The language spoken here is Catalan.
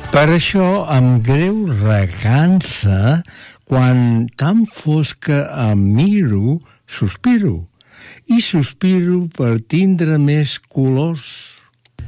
Per això, amb greu recança, quan tan fosca em miro, sospiro. I sospiro per tindre més colors.